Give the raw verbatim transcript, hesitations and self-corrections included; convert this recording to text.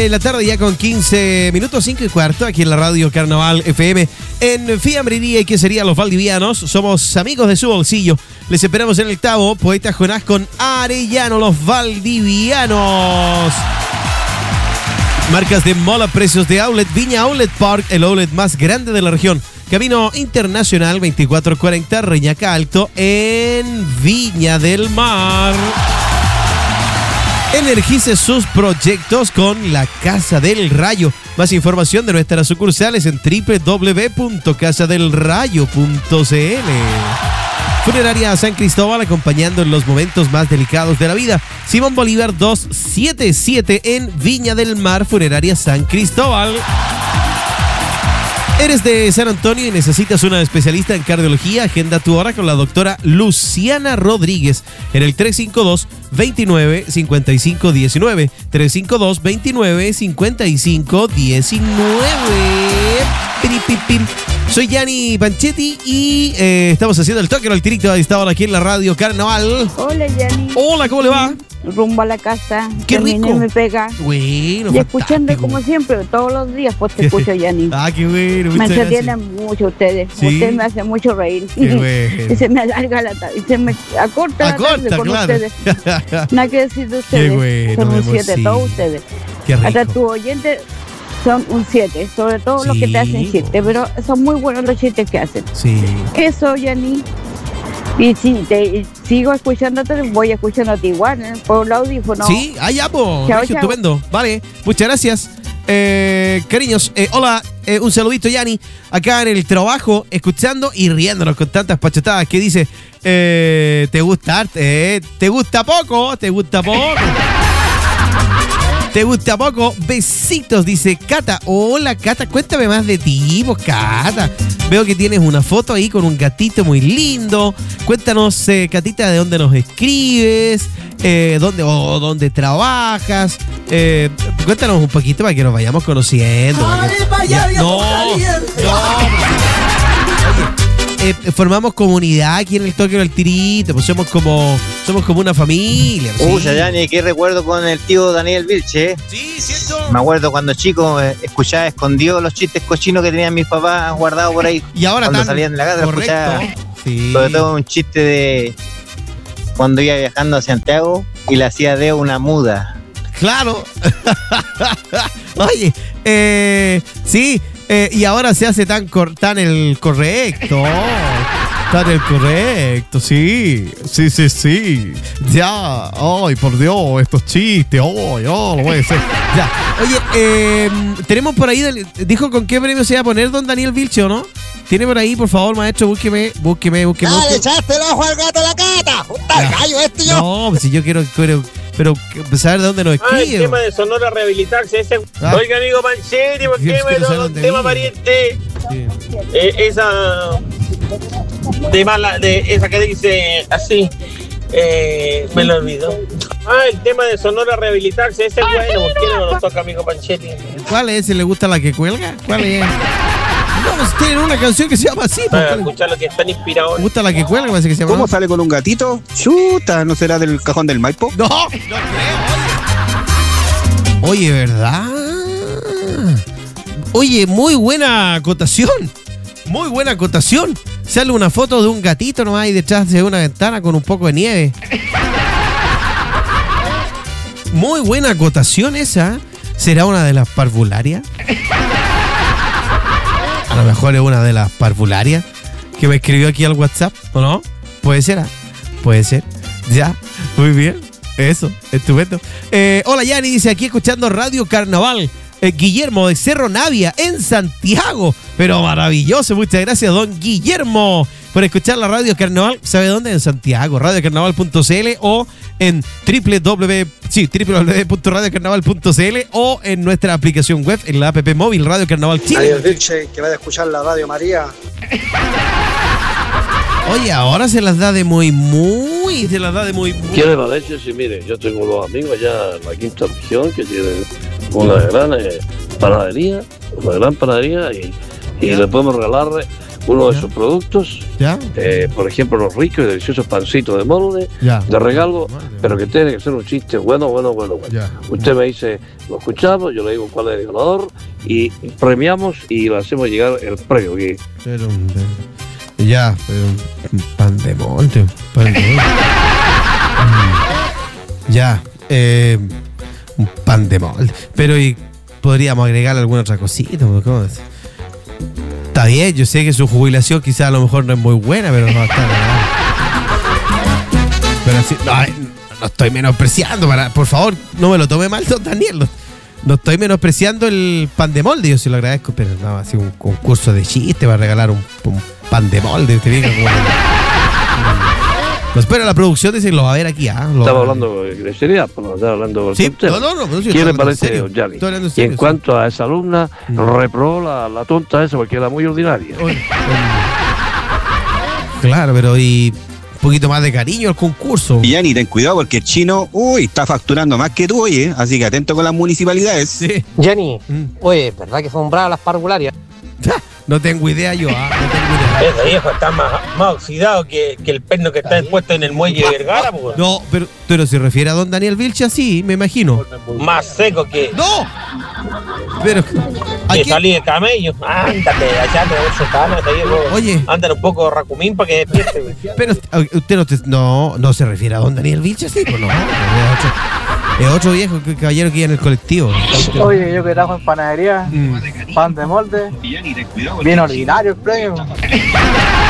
de la tarde ya con quince minutos, cinco y cuarto, aquí en la radio Carnaval F M, en Fiambrería y que serían los valdivianos. Somos amigos de su bolsillo. Les esperamos en el Tavo, Poeta Jonás con Arellano, los valdivianos. Marcas de mola, precios de outlet, Viña Outlet Park, el outlet más grande de la región. Camino Internacional veinticuatro cuarenta, Reñaca Alto, en Viña del Mar. Energice sus proyectos con la Casa del Rayo. Más información de nuestras sucursales en doble u doble u doble u punto casa del rayo punto c l. Funeraria San Cristóbal, acompañando en los momentos más delicados de la vida. Simón Bolívar doscientos setenta y siete en Viña del Mar, Funeraria San Cristóbal. ¿Eres de San Antonio y necesitas una especialista en cardiología? Agenda tu hora con la doctora Luciana Rodríguez en el tres cinco dos, veintinueve, cincuenta y cinco diecinueve. tres cinco dos, veintinueve, cincuenta y cinco diecinueve. Piripipim. Soy Gianni Panchetti y eh, estamos haciendo el toque al tirito a esta hora aquí en la radio Carnaval. Hola, Gianni. Hola, ¿cómo le va? Rumbo a la casa. Qué Terminé, rico. Me pega. Bueno, y escuchando fantástico. como siempre, todos los días, pues te escucho, Gianni. Ah, qué bueno. Me Muchas entretienen gracias. mucho ustedes. ¿Sí? Ustedes me hacen mucho reír. Qué bueno. Y se me alarga la tarde. Y se me acorta, Acorta, la tarde con claro. ustedes. Nada que decir de ustedes. Qué bueno, Son mi un amor, siete, sí. todos ustedes. Qué rico. Hasta tus oyentes son un siete. Sobre todo los que Sí. te hacen chistes. Pero son muy buenos los chistes que hacen. Sí. Eso, Gianni. Y si te sigo escuchándote, voy escuchándote igual, ¿eh? Por el audífono. Sí, allá, pues. Chao, Regio, chao. estupendo. Vale, muchas gracias. Eh, cariños, eh, hola, eh, un saludito, Yanni. Acá en el trabajo, escuchando y riéndonos con tantas pachetadas que dice: eh, ¿te gusta arte? Eh? ¿Te gusta poco? ¿Te gusta poco? ¿Te gusta poco? Besitos, dice Cata. Hola, Cata, cuéntame más de ti, pues, Cata. Veo que tienes una foto ahí con un gatito muy lindo. Cuéntanos, eh, Catita, de dónde nos escribes, eh, dónde, o dónde trabajas. Eh, cuéntanos un poquito para que nos vayamos conociendo. Ya- no, no. Oye, eh, formamos comunidad aquí en el Toque del Tirito, pues somos como somos como una familia. Uy, ¿sí? Gianni, qué recuerdo con el tío Daniel Vilche. ¿eh? Sí, cierto. Me acuerdo cuando chico eh, escuchaba escondido los chistes cochinos que tenían mis papás guardados por ahí. Y ahora Cuando tan salían de la casa, correcto. escuchaba Sí. sobre todo un chiste de cuando iba viajando a Santiago y le hacía de una muda. Claro. Oye, eh, sí, eh, y ahora se hace tan, cor- tan el correcto. Tan el correcto, sí. Sí, sí, sí. Ya. Ay, por Dios, estos chistes. Ay, oh, lo voy a decir. Ya. Oye, eh, tenemos por ahí, del- dijo con qué premio se va a poner don Daniel Vilche, ¿o no? Tiene por ahí, por favor, maestro, búsqueme, búsqueme, búsqueme. Dale, búsqueme. echaste el ojo al gato a la cata. Puta, Ya. gallo este yo. No, pues si yo quiero, quiero pero saber de dónde nos Ah, el escribe. tema de Sonora rehabilitarse. Ese... Ah. Oiga, amigo Panchetti, ¿por Yo qué quiero me saber toca un dónde tema vive. pariente? Sí. Eh, esa. De mala, de esa que dice así. Eh, me lo olvidó. Ah, el tema de Sonora rehabilitarse. Ese es bueno. ¿Por qué no nos toca, amigo Panchetti? ¿Cuál es? ¿Se le gusta la que cuelga? ¿Cuál es? No, pues tienen una canción que se llama así. pues, Para ¿cuál es? escuchar lo que están inspirados. ¿Me gusta la que cuelga? Parece que se llama. ¿Cómo sale con un gatito? Chuta, ¿no será del cajón del Maipo? No, no creo, oye. Oye, ¿verdad? Oye, muy buena acotación. Muy buena acotación. Sale una foto de un gatito nomás ahí detrás de una ventana con un poco de nieve. Muy buena acotación esa. ¿Será una de las parvularias? A lo mejor es una de las parvularias que me escribió aquí al WhatsApp, ¿o no? Puede ser, ¿ah? Puede ser. Ya, muy bien. Eso, estupendo. Eh, hola, Yanni, dice aquí escuchando Radio Carnaval. Eh, Guillermo de Cerro Navia, en Santiago. Pero maravilloso, muchas gracias, don Guillermo, por escuchar la Radio Carnaval. ¿Sabe dónde? En Santiago, radio carnaval punto c l o en w w w, sí, w w w punto radio carnaval punto c l o en nuestra aplicación web, en la app móvil Radio Carnaval Chile. Daniel Vilche, que vaya a escuchar la radio María. Oye, ahora se las da de muy, muy, se las da de muy, muy. ¿Qué le parece? Sí, mire, yo tengo dos amigos allá en la quinta región que tienen una gran eh, panadería, una gran panadería y, y le podemos regalar uno de sus productos, ¿Ya? eh, por ejemplo, los ricos y deliciosos pancitos de molde, Ya. de regalo, pero que tiene que ser un chiste bueno, bueno, bueno, bueno. Ya. Usted me dice, lo escuchamos, yo le digo cuál es el ganador y premiamos y le hacemos llegar el premio. Que Pero un- de- ya, pero un pan de molde. un Pan de molde. Mm, ya, eh, un pan de molde. Pero y podríamos agregar alguna otra cosita. ¿Cómo es? Está bien, yo sé que su jubilación quizás a lo mejor no es muy buena, pero no está nada. Pero sí, no, ay, no estoy menospreciando, para, por favor, no me lo tome mal, don Daniel. No, no estoy menospreciando el pan de molde, yo se lo agradezco, pero no, así un concurso de chiste para regalar un, un pan de molde. Usted diga como. No espera la producción, dice que lo va a ver aquí, ¿ah? Lo- estamos hablando de seriedad, pues no estamos hablando de Sí, tonterías. no, no, no, no, sí, ¿Qué estoy le hablando en parece, serio. don Gianni? Estoy hablando en Y serio, en sí. cuanto a esa alumna, Mm. reprobó la, la tonta esa porque era muy ordinaria. Oye, oye. Claro, pero y un poquito más de cariño al concurso. Y Yanni, ten cuidado porque el chino, uy, está facturando más que tú, oye. Así que atento con las municipalidades. Sí. Jenny, Mm. oye, ¿verdad que son bravas las parvularias? No tengo idea yo, ¿ah? No tengo idea. Ese viejo está más, más oxidado que, que el perno que está puesto en el muelle de Vergara, pues. No, pero, pero se refiere a don Daniel Vilcha, sí, me imagino. Más seco que, ¡No! Pero. ¿a que quién? salí de camello. Ándate, allá te ocho canas, te digo. Oye. Ándale un poco racumín para que despierte, güey. Pero usted no, te- no, no se refiere a don Daniel Vilcha, sí, pues no. Es otro, es otro viejo que- caballero que iba en el colectivo. Oye, yo que trabajo en panadería, Mm. pan de molde, bien ordinario el premio.